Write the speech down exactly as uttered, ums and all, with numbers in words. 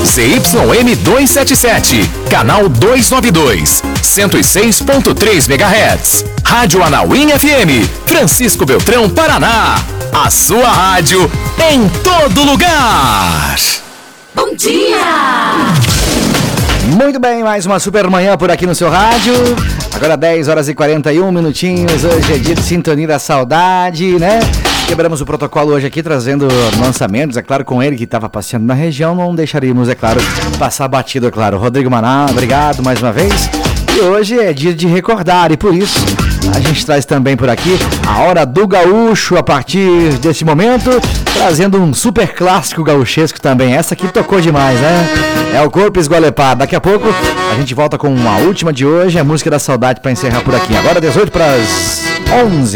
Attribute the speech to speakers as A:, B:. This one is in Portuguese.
A: Z Y M duzentos e setenta e sete, canal duzentos e noventa e dois, cento e seis ponto três megahertz. Rádio Anauim F M, Francisco Beltrão, Paraná. A sua rádio em todo lugar.
B: Bom dia!
C: Muito bem, mais uma super manhã por aqui no seu rádio. Agora dez horas e quarenta e um minutinhos. Hoje é dia de Sintonia da Saudade, né? Quebramos o protocolo hoje aqui, trazendo lançamentos. É claro, com ele que estava passeando na região, não deixaríamos, é claro, passar batido, é claro. Rodrigo Maná, obrigado mais uma vez. E hoje é dia de recordar, e por isso a gente traz também por aqui a Hora do Gaúcho, a partir desse momento, trazendo um super clássico gaúchesco também. Essa aqui tocou demais, né? É o Corpo Esgualepado. Daqui a pouco a gente volta com a última de hoje, a música da saudade, para encerrar por aqui. Agora dezoito para as onze.